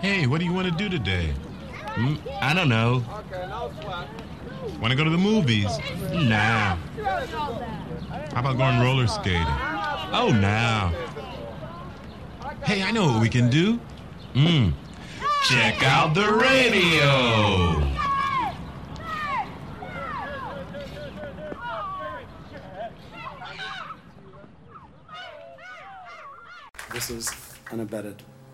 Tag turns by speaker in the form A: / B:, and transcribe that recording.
A: Hey, what do you want to do today? I don't know. Want to go to the movies? Nah. How about going roller skating? Oh, nah. Hey, I know what we can do. Check out the radio.
B: This is unabetted.